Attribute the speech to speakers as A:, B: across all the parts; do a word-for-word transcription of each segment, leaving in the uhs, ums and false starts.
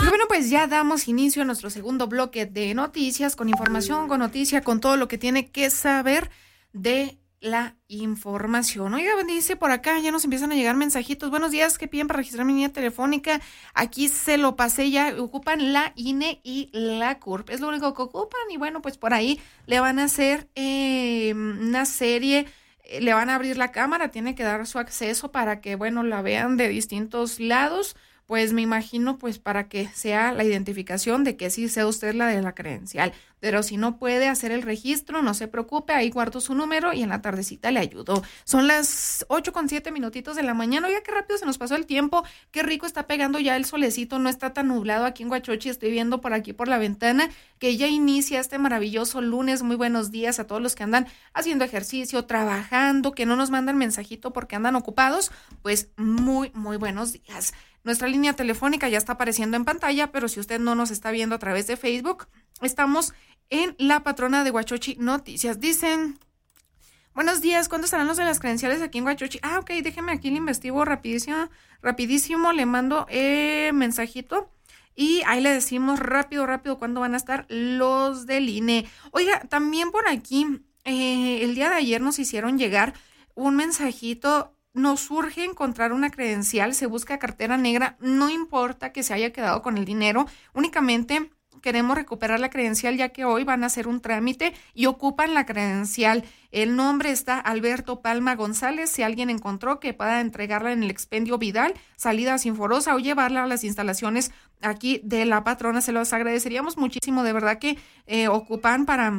A: bueno, pues ya damos inicio a nuestro segundo bloque de noticias, con información, con noticia, con todo lo que tiene que saber de la información. Oiga, dice por acá, ya nos empiezan a llegar mensajitos. Buenos días, ¿qué piden para registrar mi línea telefónica? Aquí se lo pasé ya, ocupan la I N E y la C U R P. Es lo único que ocupan y bueno, pues por ahí le van a hacer eh, una serie, eh, le van a abrir la cámara, tiene que dar su acceso para que, bueno, la vean de distintos lados. Pues me imagino, pues para que sea la identificación de que sí sea usted la de la credencial. Pero si no puede hacer el registro, no se preocupe, ahí guardo su número y en la tardecita le ayudo. Son las ocho con siete minutitos de la mañana. Oiga, qué rápido se nos pasó el tiempo, qué rico está pegando ya el solecito, no está tan nublado aquí en Huachochi. Estoy viendo por aquí por la ventana que ya inicia este maravilloso lunes. Muy buenos días a todos los que andan haciendo ejercicio, trabajando, que no nos mandan mensajito porque andan ocupados. Pues muy, muy buenos días. Nuestra línea telefónica ya está apareciendo en pantalla, pero si usted no nos está viendo a través de Facebook, estamos en La Patrona de Huachochi Noticias. Dicen, buenos días, ¿cuándo estarán los de las credenciales aquí en Huachochi? Ah, ok, déjeme aquí, le investigo rapidísimo, rapidísimo, le mando eh, mensajito y ahí le decimos rápido, rápido cuándo van a estar los del I N E. Oiga, también por aquí, eh, el día de ayer nos hicieron llegar un mensajito. Nos urge encontrar una credencial, se busca cartera negra, no importa que se haya quedado con el dinero, únicamente queremos recuperar la credencial ya que hoy van a hacer un trámite y ocupan la credencial. El nombre está Alberto Palma González. Si alguien encontró que pueda entregarla en el expendio Vidal, salida Sinforosa, o llevarla a las instalaciones aquí de La Patrona, se los agradeceríamos muchísimo, de verdad que eh, ocupan para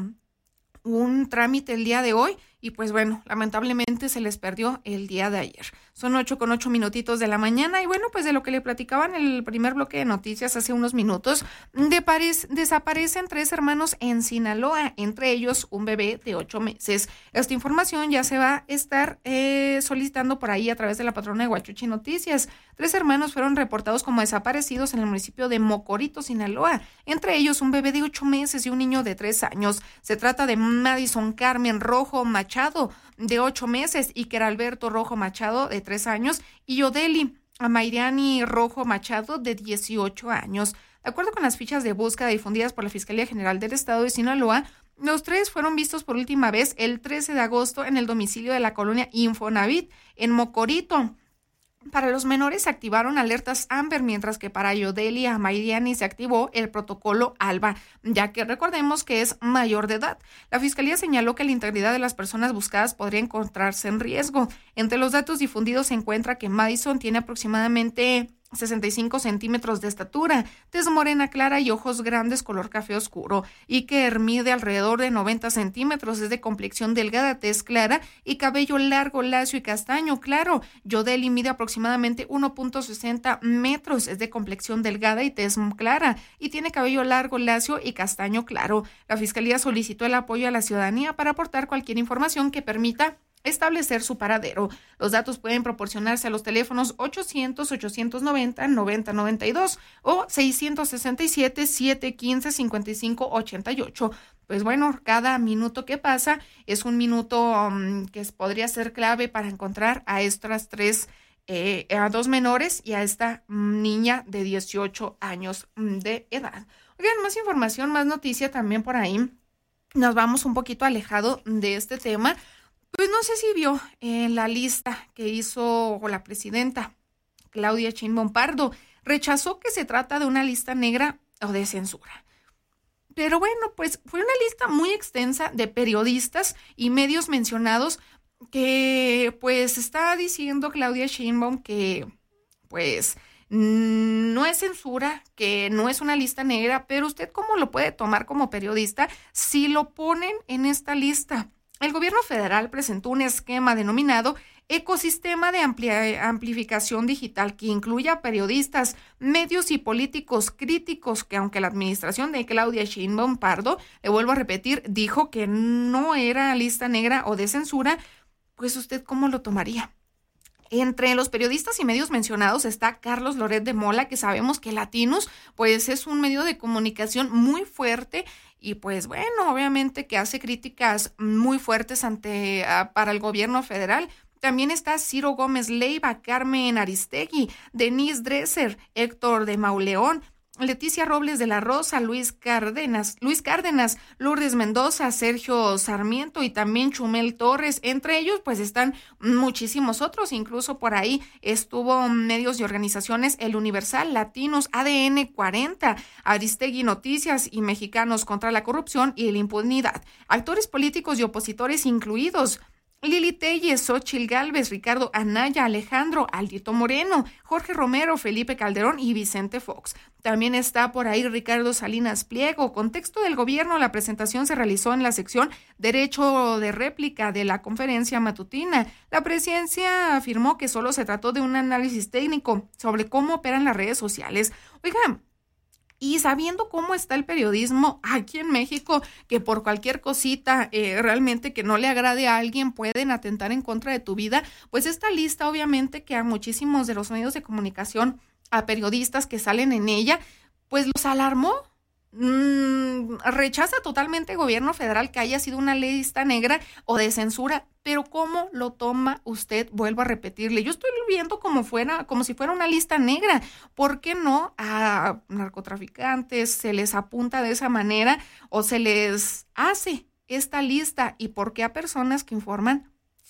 A: un trámite el día de hoy. Y pues bueno, lamentablemente se les perdió el día de ayer. Son ocho con ocho minutitos de la mañana y bueno, pues de lo que le platicaba en el primer bloque de noticias hace unos minutos, de París, desaparecen tres hermanos en Sinaloa, entre ellos un bebé de ocho meses. Esta información ya se va a estar eh, solicitando por ahí a través de la Patrona de Huachochi Noticias. Tres hermanos fueron reportados como desaparecidos en el municipio de Mocorito, Sinaloa, entre ellos un bebé de ocho meses y un niño de tres años. Se trata de Madison Carmen Rojo Machado, de ocho meses, Iker Alberto Rojo Machado, de tres años, y Odeli Amairiani Rojo Machado, de dieciocho años. De acuerdo con las fichas de búsqueda difundidas por la Fiscalía General del Estado de Sinaloa, los tres fueron vistos por última vez el trece de agosto en el domicilio de la colonia Infonavit, en Mocorito. Para los menores se activaron alertas Amber, mientras que para Yodeli Amairiani se activó el protocolo ALBA, ya que recordemos que es mayor de edad. La Fiscalía señaló que la integridad de las personas buscadas podría encontrarse en riesgo. Entre los datos difundidos se encuentra que Madison tiene aproximadamente sesenta y cinco centímetros de estatura, tez morena clara y ojos grandes color café oscuro, y que mide alrededor de noventa centímetros, es de complexión delgada, tez clara y cabello largo, lacio y castaño claro. Yodeli mide aproximadamente uno punto sesenta metros, es de complexión delgada y tez clara y tiene cabello largo, lacio y castaño claro. La Fiscalía solicitó el apoyo a la ciudadanía para aportar cualquier información que permita establecer su paradero. Los datos pueden proporcionarse a los teléfonos ochocientos, ochocientos noventa, noventa noventa y dos o seiscientos sesenta y siete, setecientos quince, cincuenta y cinco ochenta y ocho. Pues bueno, cada minuto que pasa es un minuto um, que podría ser clave para encontrar a estas tres, eh, a dos menores y a esta um, niña de dieciocho años um, de edad. Oigan, más información, más noticia también por ahí. Nos vamos un poquito alejado de este tema. Pues no sé si vio en la lista que hizo la presidenta Claudia Sheinbaum Pardo, rechazó que se trata de una lista negra o de censura. Pero bueno, pues fue una lista muy extensa de periodistas y medios mencionados que pues está diciendo Claudia Sheinbaum que pues no es censura, que no es una lista negra, pero usted cómo lo puede tomar como periodista si lo ponen en esta lista. El gobierno federal presentó un esquema denominado Ecosistema de amplia, Amplificación Digital que incluye a periodistas, medios y políticos críticos que, aunque la administración de Claudia Sheinbaum Pardo, le vuelvo a repetir, dijo que no era lista negra o de censura, pues usted ¿cómo lo tomaría? Entre los periodistas y medios mencionados está Carlos Loret de Mola, que sabemos que Latinos pues es un medio de comunicación muy fuerte y pues bueno, obviamente que hace críticas muy fuertes ante uh, para el gobierno federal. También está Ciro Gómez Leiva, Carmen Aristegui, Denise Dresser, Héctor de Mauleón, Leticia Robles de la Rosa, Luis Cárdenas, Luis Cárdenas, Lourdes Mendoza, Sergio Sarmiento y también Chumel Torres. Entre ellos, pues están muchísimos otros, incluso por ahí estuvo medios y organizaciones El Universal, Latinos, A D N cuarenta, Aristegui Noticias y Mexicanos contra la Corrupción y la Impunidad. Actores políticos y opositores incluidos: Lili Telles, Xochitl Gálvez, Ricardo Anaya, Alejandro Aldito Moreno, Jorge Romero, Felipe Calderón y Vicente Fox. También está por ahí Ricardo Salinas Pliego. Contexto del gobierno: la presentación se realizó en la sección Derecho de Réplica de la conferencia matutina. La presidencia afirmó que solo se trató de un análisis técnico sobre cómo operan las redes sociales. Oigan, y sabiendo cómo está el periodismo aquí en México, que por cualquier cosita eh, realmente que no le agrade a alguien pueden atentar en contra de tu vida, pues esta lista obviamente que a muchísimos de los medios de comunicación, a periodistas que salen en ella, pues los alarmó. Mm, rechaza totalmente el gobierno federal que haya sido una lista negra o de censura, pero ¿cómo lo toma usted? Vuelvo a repetirle, yo estoy viendo como fuera, como si fuera una lista negra. ¿Por qué no a narcotraficantes se les apunta de esa manera o se les hace esta lista? ¿Y por qué a personas que informan